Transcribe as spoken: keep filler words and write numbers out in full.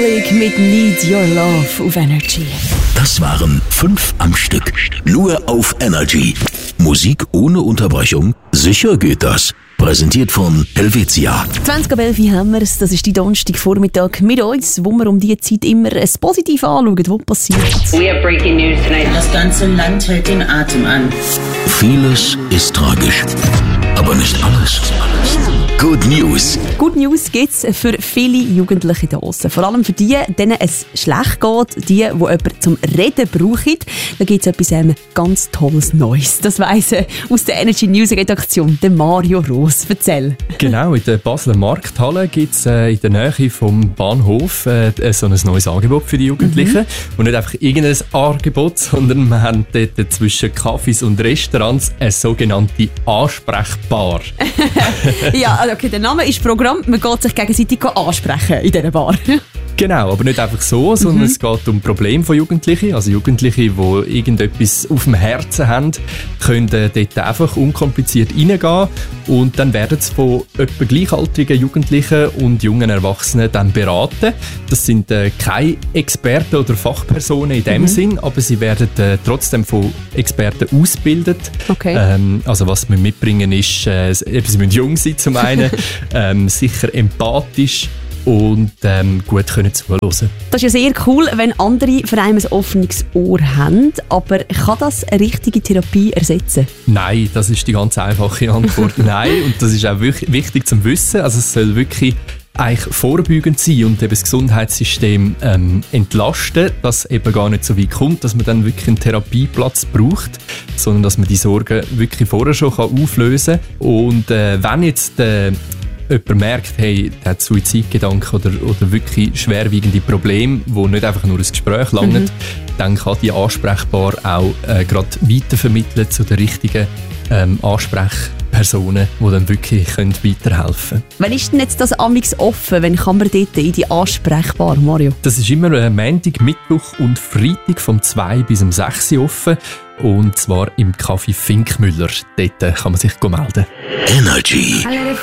Mit Need Your Love auf Energy. Das waren fünf am Stück. Nur auf Energy. Musik ohne Unterbrechung? Sicher geht das. Präsentiert von Helvetia. zwanzig ab elf haben wir es. Das ist die Donnerstagvormittag mit uns, wo wir um diese Zeit immer es positiv anschauen, was passiert. We have breaking news tonight. Das ganze Land hält den Atem an. Vieles ist tragisch, aber nicht alles. Good News. Good News gibt es für viele Jugendliche da draussen. Vor allem für die, denen es schlecht geht, die, die jemanden zum Reden brauchen. Da gibt es etwas ähm, ganz Tolles Neues. Das weiss äh, aus der Energy News Redaktion der Mario Roos. Erzähl. Genau, in der Basler Markthalle gibt es äh, in der Nähe vom Bahnhof äh, so ein neues Angebot für die Jugendlichen. Mhm. Und nicht einfach irgendein Angebot, sondern wir haben dort zwischen Cafés und Restaurants eine sogenannte Ansprechbar. Ja, okay, der Name ist Programm. Man geht sich gegenseitig ansprechen in dieser Bar. Genau, aber nicht einfach so, sondern mhm. es geht um Probleme von Jugendlichen. Also Jugendliche, die irgendetwas auf dem Herzen haben, können dort einfach unkompliziert reingehen und dann werden sie von etwa gleichaltrigen Jugendlichen und jungen Erwachsenen dann beraten. Das sind äh, keine Experten oder Fachpersonen in dem mhm. Sinn, aber sie werden äh, trotzdem von Experten ausgebildet. Okay. Ähm, also was wir mitbringen ist, äh, sie müssen jung sein zum einen, ähm, sicher empathisch und ähm, gut können zuhören. Das ist ja sehr cool, wenn andere vor allem ein offenes Ohr haben, aber kann das eine richtige Therapie ersetzen? Nein, das ist die ganz einfache Antwort. Nein, und das ist auch wichtig zu wissen. Also es soll wirklich eigentlich vorbeugend sein und eben das Gesundheitssystem ähm, entlasten, dass eben gar nicht so weit kommt, dass man dann wirklich einen Therapieplatz braucht, sondern dass man die Sorgen wirklich vorher schon auflösen kann. Und äh, wenn jetzt äh, jemand merkt, hey, der hat Suizidgedanken oder, oder wirklich schwerwiegende Probleme, die nicht einfach nur ein Gespräch langen, mhm. dann kann die Ansprechbar auch äh, gerade weitervermitteln zu den richtigen ähm, Ansprechpersonen, die dann wirklich können weiterhelfen können. Wann ist denn jetzt das amigs offen? Wann kann man dort in die Ansprechbar, Mario? Das ist immer äh, Montag, Mittwoch und Freitag vom zwei bis um sechs Uhr offen. Und zwar im Café Finkmüller. Dort kann man sich melden. Energy.